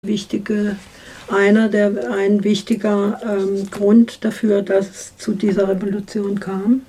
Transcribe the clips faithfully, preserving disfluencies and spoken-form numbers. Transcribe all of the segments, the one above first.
wichtige, einer der, ein wichtiger ähm, Grund dafür, dass es zu dieser Revolution kam?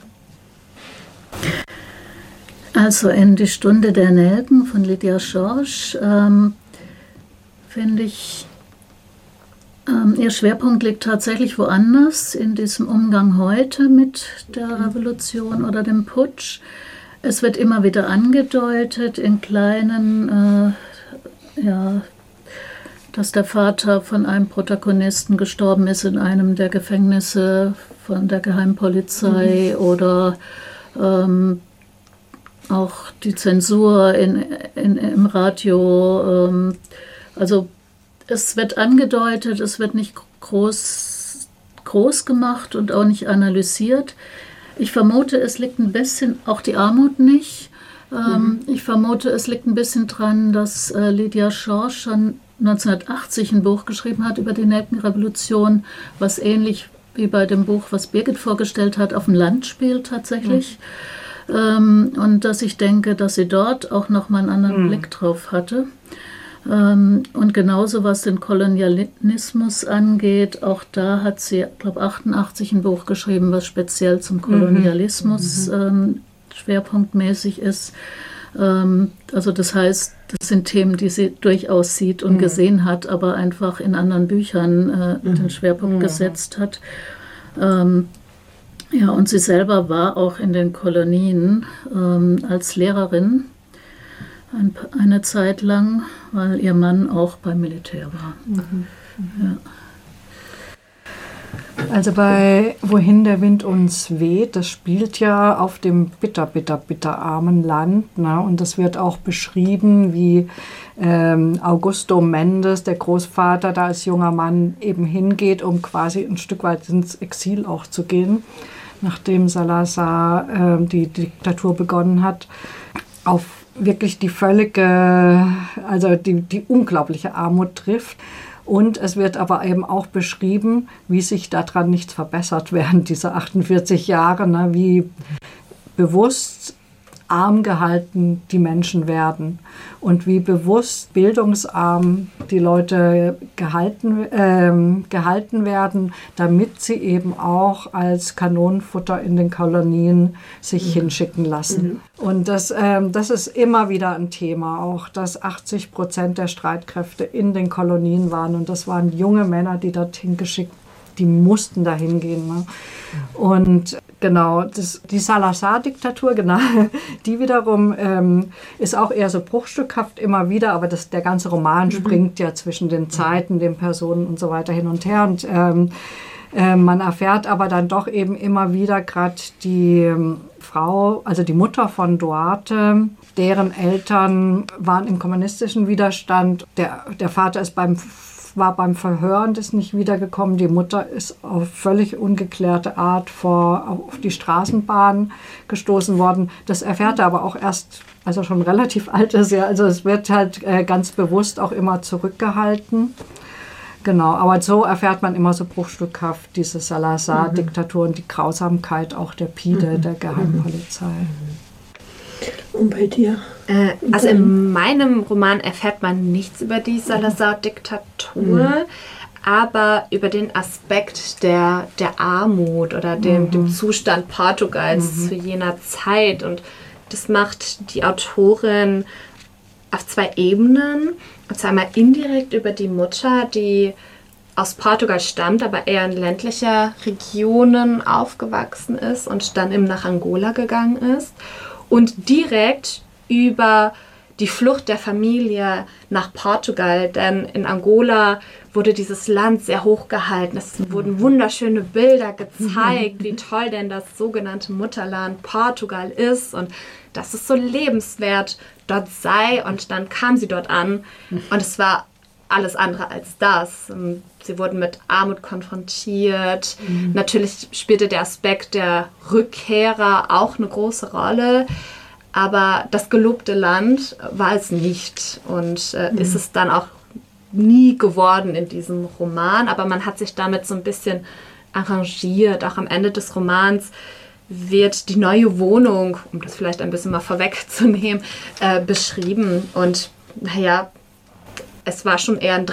Also in Die Stunde der Nelken von Lydia George ähm, finde ich, ähm, ihr Schwerpunkt liegt tatsächlich woanders, in diesem Umgang heute mit der Revolution oder dem Putsch. Es wird immer wieder angedeutet in kleinen, äh, ja, dass der Vater von einem Protagonisten gestorben ist in einem der Gefängnisse von der Geheimpolizei mhm. oder ähm, auch die Zensur in, in, im Radio. Ähm, also es wird angedeutet, es wird nicht groß, groß gemacht und auch nicht analysiert. Ich vermute, es liegt ein bisschen, auch die Armut nicht. Ähm, mhm. Ich vermute, es liegt ein bisschen dran, dass äh, Lydia George schon neunzehnhundertachtzig ein Buch geschrieben hat über die Nelkenrevolution, was ähnlich wie bei dem Buch, was Birgit vorgestellt hat, auf dem Land spielt tatsächlich. Mhm. Ähm, und dass ich denke, dass sie dort auch nochmal einen anderen mhm. Blick drauf hatte. Ähm, und genauso was den Kolonialismus angeht, auch da hat sie, glaube ich, achtundachtzig ein Buch geschrieben, was speziell zum Kolonialismus mhm. ähm, schwerpunktmäßig ist. Ähm, also das heißt, das sind Themen, die sie durchaus sieht und mhm. gesehen hat, aber einfach in anderen Büchern äh, mhm. den Schwerpunkt mhm. gesetzt hat. Ähm, ja, und sie selber war auch in den Kolonien ähm, als Lehrerin ein, eine Zeit lang, weil ihr Mann auch beim Militär war. Mhm. Ja. Also bei Wohin der Wind uns weht, das spielt ja auf dem bitter, bitter, bitter armen Land. Ne? Und das wird auch beschrieben, wie ähm, Augusto Mendes, der Großvater, da als junger Mann eben hingeht, um quasi ein Stück weit ins Exil auch zu gehen, nachdem Salazar äh, die Diktatur begonnen hat, auf wirklich die völlige, also die, die unglaubliche Armut trifft. Und es wird aber eben auch beschrieben, wie sich daran nichts verbessert während dieser achtundvierzig Jahre, ne, wie bewusst arm gehalten die Menschen werden und wie bewusst bildungsarm die Leute gehalten, ähm, gehalten werden, damit sie eben auch als Kanonenfutter in den Kolonien sich mhm. hinschicken lassen. Mhm. Und das, ähm, das ist immer wieder ein Thema, auch dass achtzig Prozent der Streitkräfte in den Kolonien waren und das waren junge Männer, die dorthin geschickt, die mussten da hingehen. Ne? Und genau, das, die Salazar-Diktatur, genau, die wiederum ähm, ist auch eher so bruchstückhaft immer wieder, aber das, der ganze Roman mhm. springt ja zwischen den Zeiten, den Personen und so weiter hin und her. Und ähm, äh, man erfährt aber dann doch eben immer wieder gerade die ähm, Frau, also die Mutter von Duarte, deren Eltern waren im kommunistischen Widerstand. Der, der Vater ist beim war beim Verhör und ist nicht wiedergekommen. Die Mutter ist auf völlig ungeklärte Art vor, auf die Straßenbahn gestoßen worden. Das erfährt er aber auch erst, als er schon relativ alt ist. Ja. Also es wird halt äh, ganz bewusst auch immer zurückgehalten. Genau, aber so erfährt man immer so bruchstückhaft diese Salazar-Diktatur und die Grausamkeit auch der Pide, mhm. der Geheimpolizei. Und bei dir? Äh, also in meinem Roman erfährt man nichts über die Salazar-Diktatur, mhm. aber über den Aspekt der, der Armut oder dem, mhm. dem Zustand Portugals mhm. zu jener Zeit. Und das macht die Autorin auf zwei Ebenen. Und zwar einmal indirekt über die Mutter, die aus Portugal stammt, aber eher in ländlicher Regionen aufgewachsen ist und dann eben nach Angola gegangen ist. Und direkt über die Flucht der Familie nach Portugal, denn in Angola wurde dieses Land sehr hochgehalten. Es wurden wunderschöne Bilder gezeigt, wie toll denn das sogenannte Mutterland Portugal ist und dass es so lebenswert dort sei. Und dann kam sie dort an und es war alles andere als das. Sie wurden mit Armut konfrontiert. Mhm. Natürlich spielte der Aspekt der Rückkehrer auch eine große Rolle. Aber das gelobte Land war es nicht. Und äh, mhm. ist es dann auch nie geworden in diesem Roman. Aber man hat sich damit so ein bisschen arrangiert. Auch am Ende des Romans wird die neue Wohnung, um das vielleicht ein bisschen mal vorwegzunehmen, äh, beschrieben. Und naja, es war schon eher ein